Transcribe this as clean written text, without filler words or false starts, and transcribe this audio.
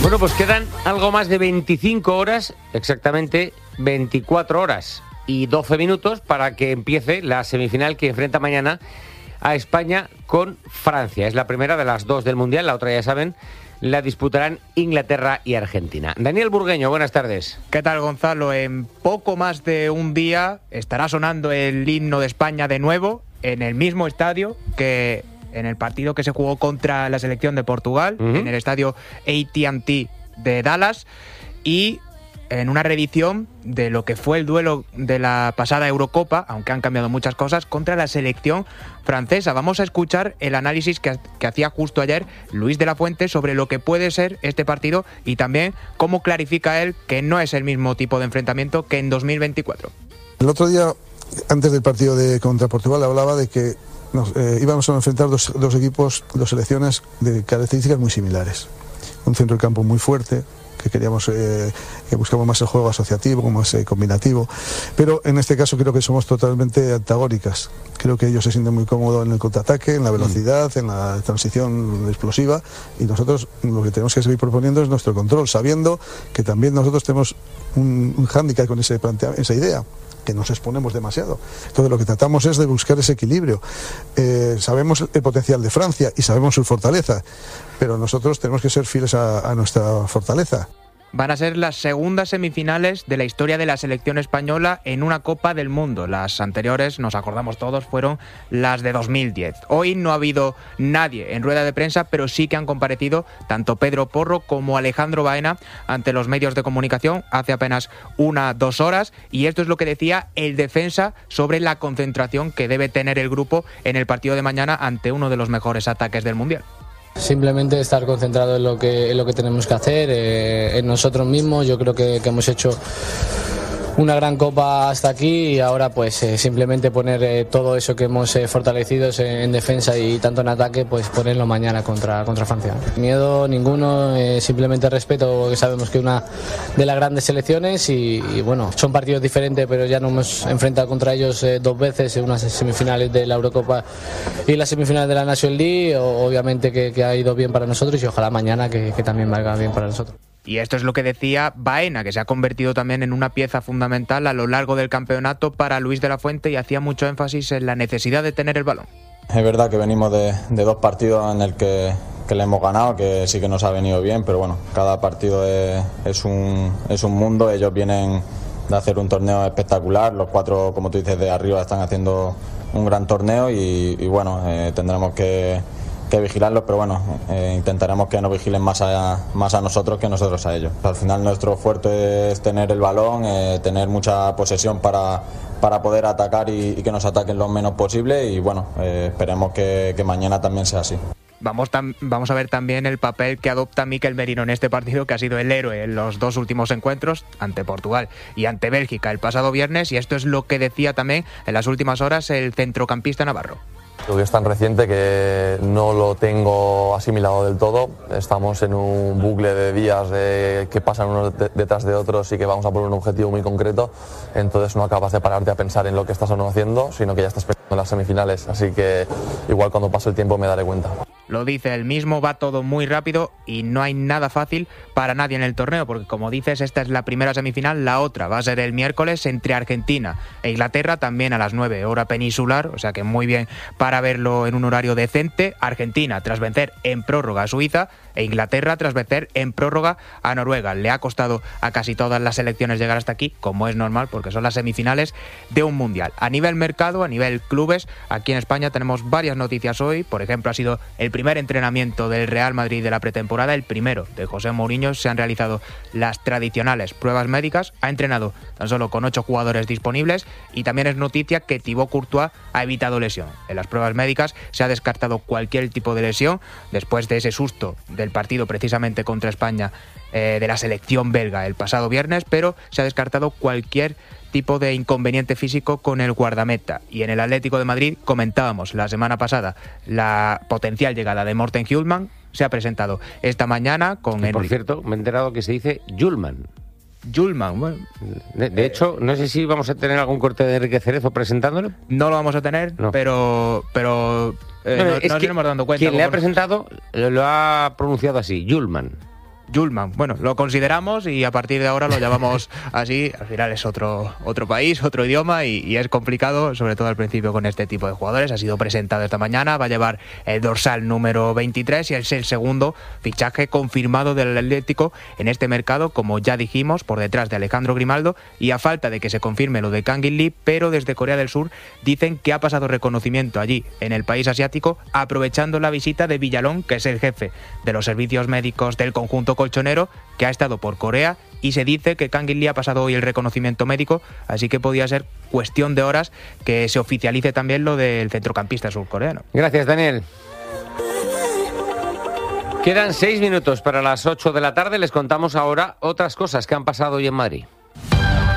Bueno, pues quedan algo más de 25 horas, exactamente 24 horas y 12 minutos para que empiece la semifinal que enfrenta mañana a España con Francia. Es la primera de las dos del Mundial, la otra ya saben, la disputarán Inglaterra y Argentina. Daniel Burgueño, buenas tardes. ¿Qué tal, Gonzalo? En poco más de un día estará sonando el himno de España de nuevo en el mismo estadio que en el partido que se jugó contra la selección de Portugal, en el estadio AT&T de Dallas, y en una reedición de lo que fue el duelo de la pasada Eurocopa, aunque han cambiado muchas cosas, contra la selección francesa. Vamos a escuchar el análisis que hacía justo ayer Luis de la Fuente sobre lo que puede ser este partido y también cómo clarifica él que no es el mismo tipo de enfrentamiento que en 2024. El otro día, antes del partido contra Portugal, hablaba de que íbamos a enfrentar dos equipos, dos selecciones de características muy similares. Un centro de campo muy fuerte, que queríamos, que buscamos más el juego asociativo, más combinativo, pero en este caso creo que somos totalmente antagónicas. Creo que ellos se sienten muy cómodos en el contraataque, en la velocidad, en la transición explosiva, y nosotros lo que tenemos que seguir proponiendo es nuestro control, sabiendo que también nosotros tenemos un hándicap con esa idea, que nos exponemos demasiado. Entonces lo que tratamos es de buscar ese equilibrio. Sabemos el potencial de Francia y sabemos su fortaleza, pero nosotros tenemos que ser fieles a nuestra fortaleza. Van a ser las segundas semifinales de la historia de la selección española en una Copa del Mundo. Las anteriores, nos acordamos todos, fueron las de 2010. Hoy no ha habido nadie en rueda de prensa, pero sí que han comparecido tanto Pedro Porro como Alejandro Baena ante los medios de comunicación hace apenas 1-2 horas. Y esto es lo que decía el defensa sobre la concentración que debe tener el grupo en el partido de mañana ante uno de los mejores ataques del Mundial. Simplemente estar concentrado en lo que tenemos que hacer, en nosotros mismos. Yo creo que hemos hecho una gran copa hasta aquí y ahora pues simplemente poner todo eso que hemos fortalecido en defensa y tanto en ataque, pues ponerlo mañana contra Francia. Miedo ninguno, simplemente respeto, porque sabemos que es una de las grandes selecciones y bueno, son partidos diferentes, pero ya nos hemos enfrentado contra ellos 2 veces en unas semifinales de la Eurocopa y las semifinales de la National League. Obviamente que ha ido bien para nosotros y ojalá mañana que también vaya bien para nosotros. Y esto es lo que decía Baena, que se ha convertido también en una pieza fundamental a lo largo del campeonato para Luis de la Fuente, y hacía mucho énfasis en la necesidad de tener el balón. Es verdad que venimos de 2 partidos en el que le hemos ganado, que sí que nos ha venido bien, pero bueno, cada partido es un mundo. Ellos vienen de hacer un torneo espectacular, los 4, como tú dices, de arriba están haciendo un gran torneo y bueno, tendremos que vigilarlos, pero bueno, intentaremos que nos vigilen más a nosotros que nosotros a ellos. Al final nuestro fuerte es tener el balón, tener mucha posesión para poder atacar y que nos ataquen lo menos posible y bueno, esperemos que mañana también sea así. Vamos a ver también el papel que adopta Mikel Merino en este partido, que ha sido el héroe en los 2 últimos encuentros, ante Portugal y ante Bélgica el pasado viernes, y esto es lo que decía también en las últimas horas el centrocampista navarro. Creo que es tan reciente que no lo tengo asimilado del todo. Estamos en un bucle de días que pasan unos detrás de otros y que vamos a por un objetivo muy concreto. Entonces no acabas de pararte a pensar en lo que estás o no haciendo, sino que ya estás pensando en las semifinales. Así que igual cuando pase el tiempo me daré cuenta. Lo dice él mismo, va todo muy rápido y no hay nada fácil para nadie en el torneo, porque como dices, esta es la primera semifinal, la otra va a ser el miércoles entre Argentina e Inglaterra, también a las 9 hora peninsular, o sea que muy bien para verlo en un horario decente. Argentina tras vencer en prórroga a Suiza e Inglaterra tras vencer en prórroga a Noruega. Le ha costado a casi todas las selecciones llegar hasta aquí, como es normal, porque son las semifinales de un mundial. A nivel mercado, a nivel clubes, aquí en España tenemos varias noticias hoy. Por ejemplo, ha sido el primer entrenamiento del Real Madrid de la pretemporada, el primero de José Mourinho. Se han realizado las tradicionales pruebas médicas, ha entrenado tan solo con 8 jugadores disponibles, y también es noticia que Thibaut Courtois ha evitado lesión. En las pruebas médicas se ha descartado cualquier tipo de lesión después de ese susto del partido precisamente contra España de la selección belga el pasado viernes, pero se ha descartado cualquier tipo de inconveniente físico con el guardameta. Y en el Atlético de Madrid comentábamos la semana pasada la potencial llegada de Morten Hjulmand. Se ha presentado esta mañana con... Por cierto, me he enterado que se dice Hjulmand. Julman, bueno. De hecho, no sé si vamos a tener algún corte de Enrique Cerezo presentándolo. No lo vamos a tener, no. pero no nos iremos dando cuenta. Quien le ha presentado lo ha pronunciado así, Hjulmand. Julman. Bueno, lo consideramos y a partir de ahora lo llamamos así. Al final es otro país, otro idioma y es complicado, sobre todo al principio con este tipo de jugadores. Ha sido presentado esta mañana, va a llevar el dorsal número 23 y es el segundo fichaje confirmado del Atlético en este mercado, como ya dijimos, por detrás de Alejandro Grimaldo, y a falta de que se confirme lo de Kangin Lee, pero desde Corea del Sur dicen que ha pasado reconocimiento allí en el país asiático, aprovechando la visita de Villalón, que es el jefe de los servicios médicos del conjunto colchonero, que ha estado por Corea, y se dice que Kangin Lee ha pasado hoy el reconocimiento médico, así que podía ser cuestión de horas que se oficialice también lo del centrocampista surcoreano. Gracias, Daniel. Quedan 6 minutos para las 8 de la tarde. Les contamos ahora otras cosas que han pasado hoy en Madrid.